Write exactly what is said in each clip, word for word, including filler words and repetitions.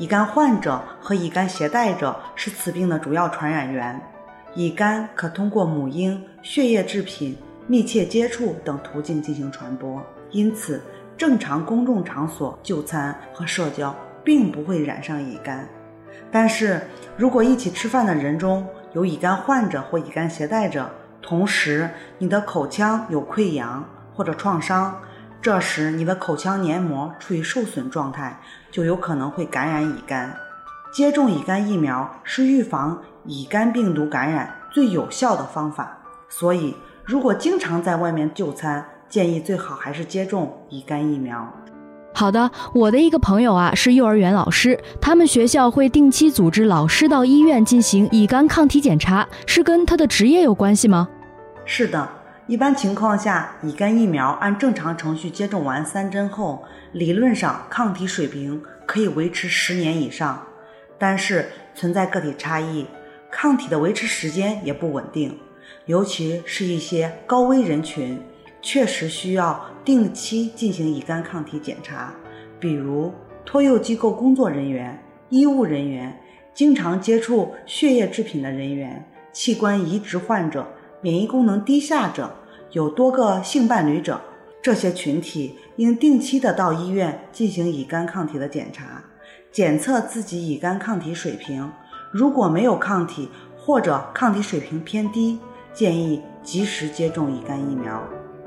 乙肝患者和乙肝携带者是此病的主要传染源。乙肝可通过母婴、血液制品、密切接触等途径进行传播，因此正常公众场所就餐和社交并不会染上乙肝。但是如果一起吃饭的人中有乙肝患者或乙肝携带者，同时你的口腔有溃疡或者创伤，这时你的口腔黏膜处于受损状态，就有可能会感染乙肝。接种乙肝疫苗是预防乙肝病毒感染最有效的方法，所以如果经常在外面就餐，建议最好还是接种乙肝疫苗。 好的，我的一个朋友啊是幼儿园老师，他们学校会定期组织老师到医院进行乙肝抗体检查，是跟他的职业有关系吗？ 是的，一般情况下，乙肝疫苗按正常程序接种完三针后，理论上抗体水平可以维持十年以上，但是存在个体差异，抗体的维持时间也不稳定，尤其是一些高危人群确实需要定期进行乙肝抗体检查，比如托幼机构工作人员、医务人员、经常接触血液制品的人员、器官移植患者、免疫功能低下者、有多个性伴侣者，这些群体应定期的到医院进行乙肝抗体的检查，检测自己乙肝抗体水平，如果没有抗体或者抗体水平偏低，建议及时接种乙肝疫苗。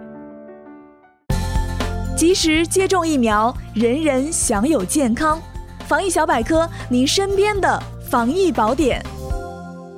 及时接种疫苗，人人享有健康。防疫小百科，您身边的防疫宝典。